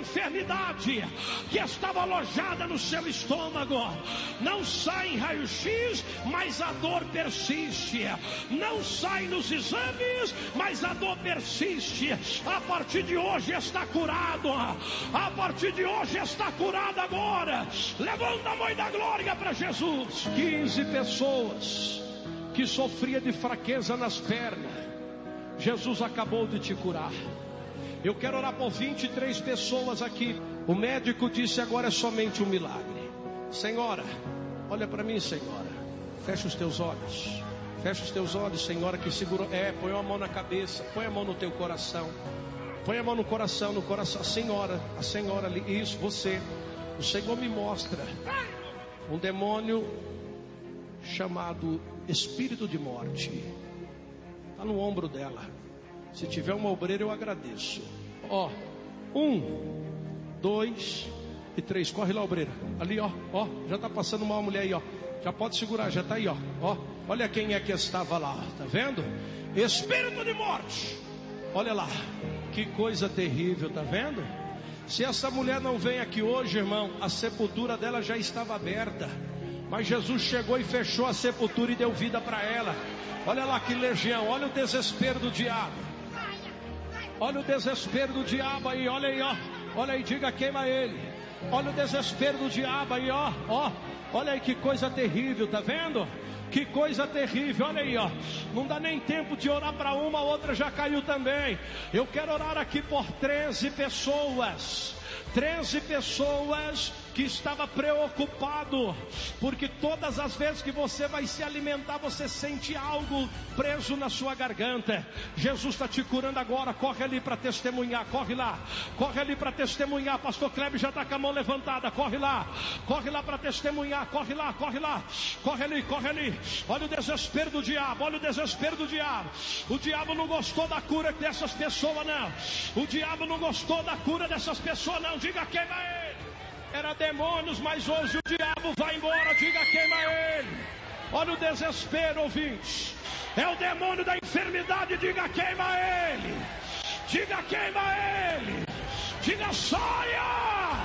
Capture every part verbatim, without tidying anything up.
enfermidade que estava alojada no seu estômago. Não sai em raio-x, mas a dor persiste. Não sai nos exames, mas a dor persiste. A partir de hoje está curado. A partir de hoje está curado agora. Levanta a mão e dá glória para Jesus. quinze pessoas que sofria de fraqueza nas pernas, Jesus acabou de te curar. Eu quero orar por vinte e três pessoas aqui. O médico disse agora é somente um milagre. Senhora, olha para mim, senhora. Fecha os teus olhos. Fecha os teus olhos, senhora, que segurou. É, põe a mão na cabeça, põe a mão no teu coração. Põe a mão no coração, no coração. A senhora, a senhora ali, isso, você. O Senhor me mostra um demônio chamado espírito de morte. Está no ombro dela. Se tiver uma obreira eu agradeço. Ó, um, dois e três. Corre lá, obreira. Ali, ó, ó, já está passando uma mulher aí, ó. Já pode segurar, já está aí, ó. Ó, olha quem é que estava lá, tá vendo? Espírito de morte. Olha lá, que coisa terrível, tá vendo? Se essa mulher não vem aqui hoje, irmão, a sepultura dela já estava aberta. Mas Jesus chegou e fechou a sepultura e deu vida para ela. Olha lá que legião, olha o desespero do diabo. Olha o desespero do diabo aí, olha aí, ó. Olha aí, diga queima ele. Olha o desespero do diabo aí, ó, ó. Olha aí que coisa terrível, tá vendo? Que coisa terrível, olha aí, ó. Não dá nem tempo de orar para uma, a outra já caiu também. Eu quero orar aqui por treze pessoas. treze pessoas que estava preocupado, porque todas as vezes que você vai se alimentar, você sente algo preso na sua garganta. Jesus está te curando agora. Corre ali para testemunhar, corre lá, corre ali para testemunhar. Pastor Kleber já está com a mão levantada, corre lá, corre lá para testemunhar, corre lá, corre lá, corre ali, corre ali. Olha o desespero do diabo, olha o desespero do diabo. O diabo não gostou da cura dessas pessoas, não. O diabo não gostou da cura dessas pessoas, não. Diga queima ele. Era demônios, mas hoje o diabo vai embora. Diga queima ele. Olha o desespero, ouvinte. É o demônio da enfermidade. Diga queima ele. Diga queima ele. Diga saia.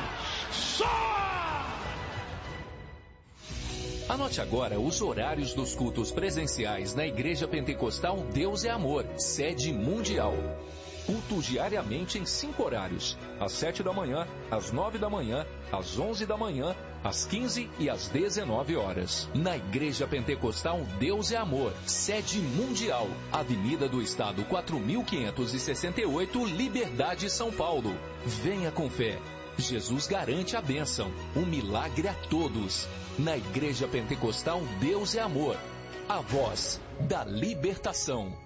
Saia. Anote agora os horários dos cultos presenciais na Igreja Pentecostal Deus é Amor, sede mundial. Culto diariamente em cinco horários: às sete da manhã, às nove da manhã, às onze da manhã, às quinze e às dezenove horas. Na Igreja Pentecostal Deus é Amor, sede mundial, Avenida do Estado quatro mil quinhentos e sessenta e oito, Liberdade, São Paulo. Venha com fé. Jesus garante a bênção, um milagre a todos. Na Igreja Pentecostal Deus é Amor, a voz da libertação.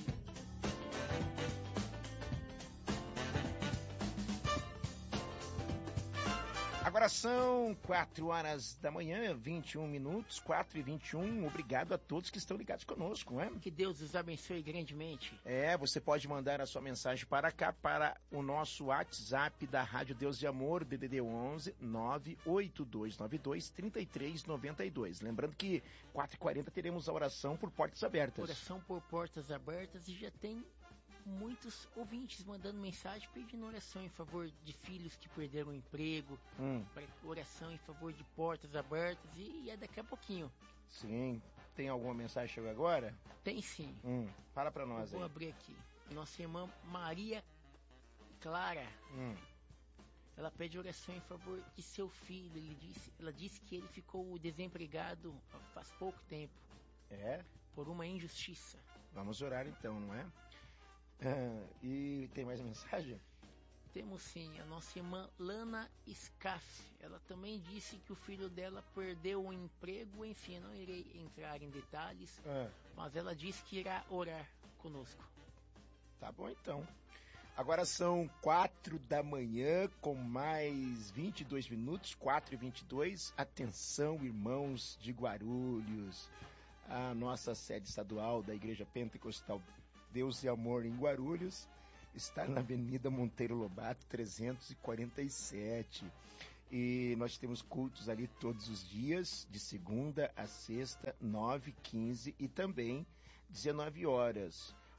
Agora são quatro horas da manhã, vinte e um minutos, quatro e vinte e um. Obrigado a todos que estão ligados conosco, não é? Que Deus os abençoe grandemente. É, você pode mandar a sua mensagem para cá, para o nosso WhatsApp da Rádio Deus de Amor, D D D onze nove oito dois nove dois três três nove dois. Lembrando que quatro e quarenta teremos a oração por portas abertas. Oração por portas abertas, e já tem muitos ouvintes mandando mensagem pedindo oração em favor de filhos que perderam o emprego, hum. oração em favor de portas abertas, e é daqui a pouquinho. Sim. Tem alguma mensagem que chegou agora? Tem sim. Hum. Fala para nós. Eu vou aí. abrir aqui. Nossa irmã Maria Clara. Hum. Ela pede oração em favor de seu filho. Ele disse, ela disse que ele ficou desempregado faz pouco tempo. É? Por uma injustiça. Vamos orar então, não é? Ah, e tem mais mensagem? Temos sim. A nossa irmã Lana Scaff, ela também disse que o filho dela perdeu o emprego. Enfim, não irei entrar em detalhes, ah. mas ela disse que irá orar conosco. Tá bom então. Agora são quatro da manhã com mais vinte e dois minutos, quatro e vinte e dois. Atenção, irmãos de Guarulhos. A nossa sede estadual da Igreja Pentecostal Deus e Amor em Guarulhos está na Avenida Monteiro Lobato trezentos e quarenta e sete, e nós temos cultos ali todos os dias, de segunda a sexta, nove, quinze e também dezenove horas.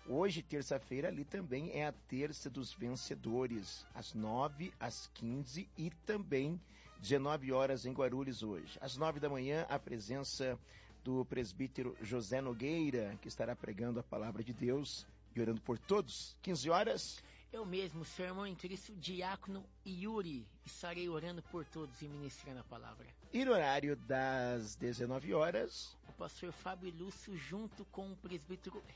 Hoje, terça-feira, ali também é a terça dos vencedores, às nove, às quinze e também dezenove horas em Guarulhos hoje. Às nove da manhã, a presença do presbítero José Nogueira, que estará pregando a palavra de Deus e orando por todos. quinze horas. Eu mesmo, seu irmão em Cristo, diácono Yuri, estarei orando por todos e ministrando a palavra. E no horário das dezenove horas, o pastor Fábio Lúcio, junto com o presbítero